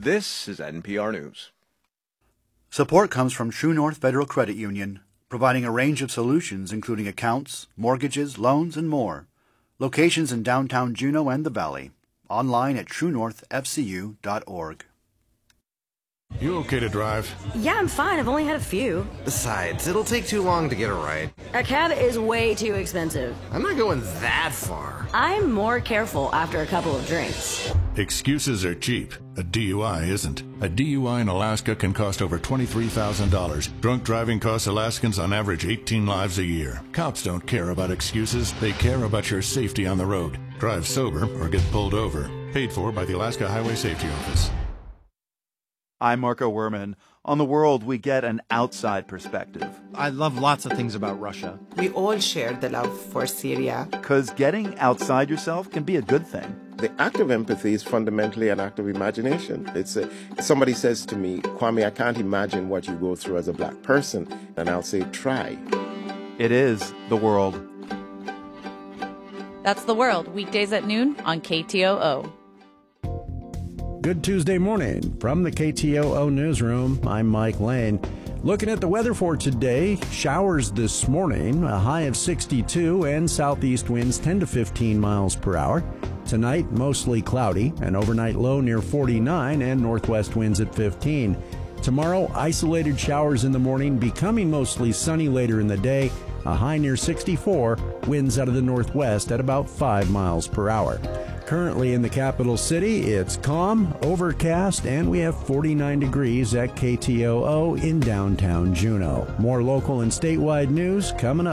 This is NPR News. Support comes from True North Federal Credit Union, providing a range of solutions including accounts, mortgages, loans, and more. Locations in downtown Juneau and the Valley. Online at truenorthfcu.org. You okay to drive? Yeah, I'm fine. I've only had a few. Besides, it'll take too long to get it right. A cab is way too expensive. I'm not going that far. I'm more careful after a couple of drinks. Excuses are cheap. A DUI isn't. A DUI in Alaska can cost over $23,000. Drunk driving costs Alaskans on average 18 lives a year. Cops don't care about excuses. They care about your safety on the road. Drive sober or get pulled over. Paid for by the Alaska Highway Safety Office. I'm Marco Werman. On The World, we get an outside perspective. I love lots of things about Russia. We all share the love for Syria. Because getting outside yourself can be a good thing. The act of empathy is fundamentally an act of imagination. Somebody says to me, Kwame, I can't imagine what you go through as a black person. And I'll say, try. It is The World. That's The World, weekdays at noon on KTOO. Good Tuesday morning from the KTOO newsroom. I'm Mike Lane. Looking at the weather for today, showers this morning, a high of 62 and southeast winds 10 to 15 miles per hour. Tonight, mostly cloudy, an overnight low near 49 and northwest winds at 15. Tomorrow, isolated showers in the morning, becoming mostly sunny later in the day, a high near 64, winds out of the northwest at about 5 miles per hour. Currently in the capital city, it's calm, overcast, and we have 49 degrees at KTOO in downtown Juneau. More local and statewide news coming up.